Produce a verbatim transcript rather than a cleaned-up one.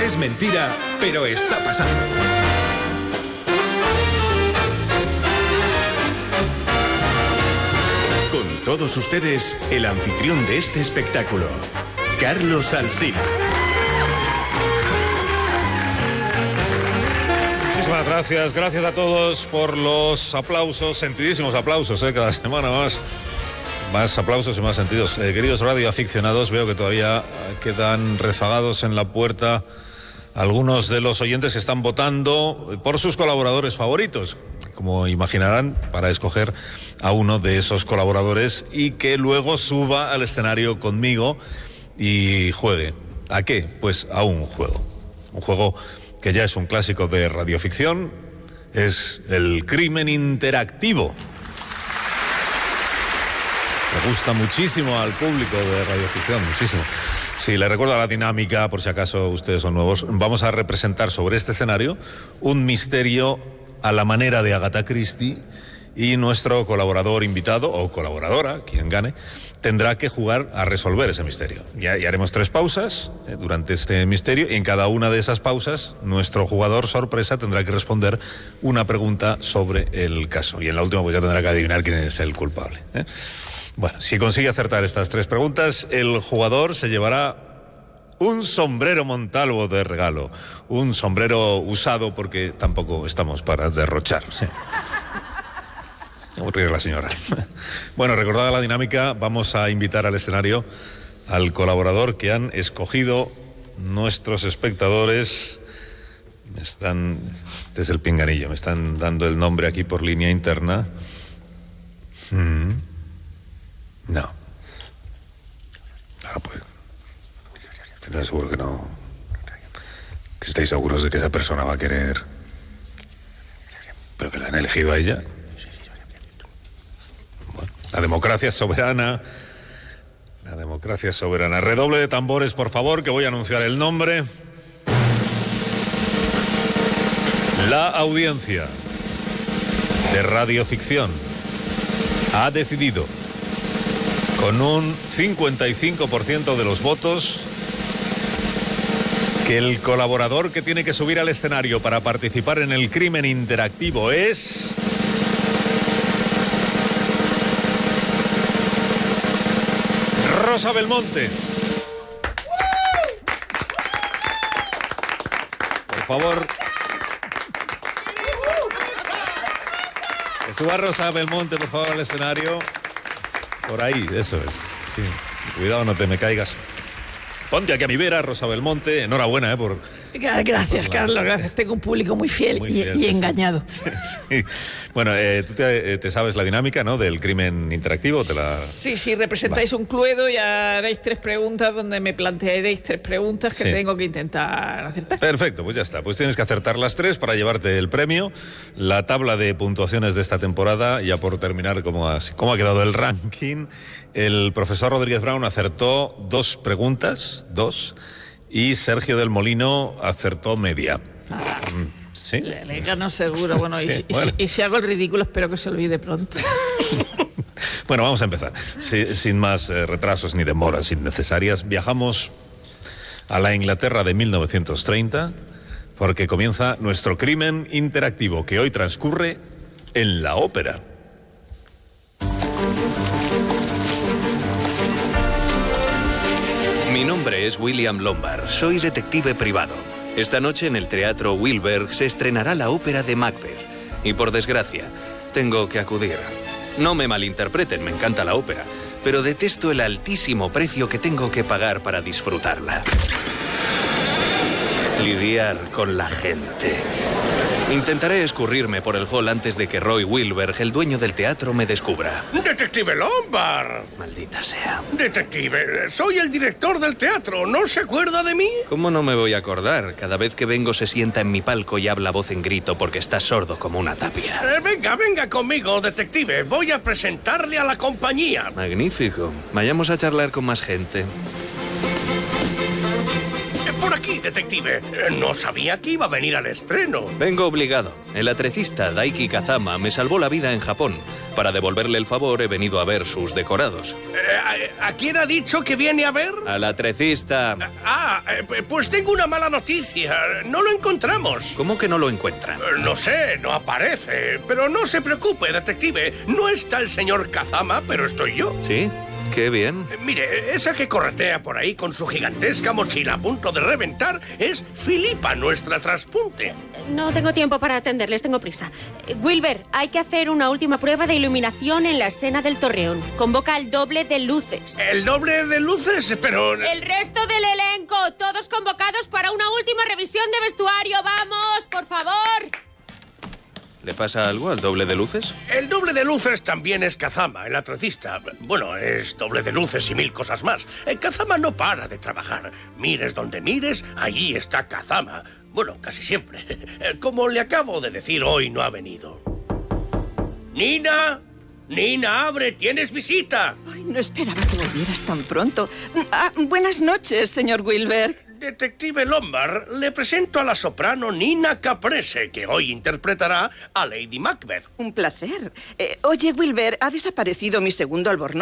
Es mentira, pero está pasando. Con todos ustedes, el anfitrión de este espectáculo, Carlos Alsina. Muchísimas gracias, gracias a todos por los aplausos, sentidísimos aplausos, ¿eh? Cada semana más, más aplausos y más sentidos. Eh, queridos radioaficionados, veo que todavía quedan rezagados en la puerta algunos de los oyentes que están votando por sus colaboradores favoritos, como imaginarán, para escoger a uno de esos colaboradores y que luego suba al escenario conmigo y juegue. ¿A qué? Pues a un juego. Un juego que ya es un clásico de radioficción, es el crimen interactivo. Me gusta muchísimo al público de radioficción, muchísimo. Sí, les recuerdo la dinámica, por si acaso ustedes son nuevos. Vamos a representar sobre este escenario un misterio a la manera de Agatha Christie y nuestro colaborador invitado, o colaboradora, quien gane, tendrá que jugar a resolver ese misterio. Y haremos tres pausas eh, durante este misterio y en cada una de esas pausas nuestro jugador sorpresa tendrá que responder una pregunta sobre el caso. Y en la última pues ya tendrá que adivinar quién es el culpable, ¿eh? Bueno, si consigue acertar estas tres preguntas, el jugador se llevará un sombrero Montalvo de regalo. Un sombrero usado porque tampoco estamos para derrochar. Sí. Aburrir a la señora. Bueno, recordada la dinámica, vamos a invitar al escenario al colaborador que han escogido nuestros espectadores. Me están, este es el pinganillo, me están dando el nombre aquí por línea interna. Mm. No. Ahora pues. Estoy seguro que no. Que estáis seguros de que esa persona va a querer. Pero que la han elegido a ella. Bueno, la democracia es soberana. La democracia es soberana. Redoble de tambores, por favor, que voy a anunciar el nombre. La audiencia de radioficción ha decidido, con un cincuenta y cinco por ciento de los votos, que el colaborador que tiene que subir al escenario para participar en el crimen interactivo es... Rosa Belmonte. Por favor. Que suba Rosa Belmonte, por favor, al escenario. Por ahí, eso es. Sí. Cuidado, no te me caigas. Ponte aquí a mi vera, Rosa Belmonte. Enhorabuena, ¿eh? Por, gracias, por la... Carlos, gracias. Tengo un público muy fiel, muy fiel y, y sí, engañado. Sí, sí. Bueno, eh, tú te, te sabes la dinámica, ¿no? Del crimen interactivo. Te la... Sí, sí, representáis Va. un cluedo y haréis tres preguntas donde me plantearéis tres preguntas que sí. tengo que intentar acertar. Perfecto, pues ya está. Pues tienes que acertar las tres para llevarte el premio. La tabla de puntuaciones de esta temporada, ya por terminar, cómo ha, cómo ha quedado el ranking. El profesor Rodríguez Brown acertó dos preguntas, dos, y Sergio del Molino acertó media. Ah, ¿sí? Le, le gano seguro. Bueno, sí, y, bueno. Y, y si hago el ridículo, espero que se olvide pronto. Bueno, vamos a empezar. Sí, sin más eh, retrasos ni demoras innecesarias, viajamos a la Inglaterra de mil novecientos treinta, porque comienza nuestro crimen interactivo, que hoy transcurre en la ópera. Mi nombre es William Lombard, soy detective privado. Esta noche en el Teatro Wilberg se estrenará la ópera de Macbeth. Y por desgracia, tengo que acudir. No me malinterpreten, me encanta la ópera, pero detesto el altísimo precio que tengo que pagar para disfrutarla. Lidiar con la gente. Intentaré escurrirme por el hall antes de que Roy Wilberg, el dueño del teatro, me descubra. ¡Detective Lombard! Maldita sea. Detective, soy el director del teatro. ¿No se acuerda de mí? ¿Cómo no me voy a acordar? Cada vez que vengo se sienta en mi palco y habla voz en grito porque está sordo como una tapia. Eh, venga, venga conmigo, detective. Voy a presentarle a la compañía. Magnífico. Vayamos a charlar con más gente. Por aquí, detective. No sabía que iba a venir al estreno. Vengo obligado. El atrecista Daiki Kazama me salvó la vida en Japón. Para devolverle el favor he venido a ver sus decorados. Eh, ¿A quién ha dicho que viene a ver? A la trecista. Ah, eh, pues tengo una mala noticia. No lo encontramos. ¿Cómo que no lo encuentran? Eh, No sé, no aparece. Pero no se preocupe, detective. No está el señor Kazama, pero estoy yo. ¿Sí? Qué bien. Eh, Mire, esa que corretea por ahí con su gigantesca mochila a punto de reventar es Filipa, nuestra traspunte. No tengo tiempo para atenderles, tengo prisa. Eh, Wilber, hay que hacer una última prueba de iluminación en la escena del torreón. Convoca al doble de luces. El doble de luces, pero... El resto del elenco, todos convocados para una última revisión de vestuario. ¡Vamos, por favor! ¿Le pasa algo al doble de luces? El doble de luces también es Kazama, el atracista. Bueno, es doble de luces y mil cosas más. El Kazama no para de trabajar. Mires donde mires, allí está Kazama. Bueno, casi siempre. Como le acabo de decir, hoy no ha venido. ¡Nina! ¡Nina, abre! ¡Tienes visita! Ay, no esperaba que volvieras tan pronto. Ah, buenas noches, señor Wilber. Detective Lombard, le presento a la soprano Nina Caprese, que hoy interpretará a Lady Macbeth. Un placer. Eh, oye, Wilber, ha desaparecido mi segundo albornoz.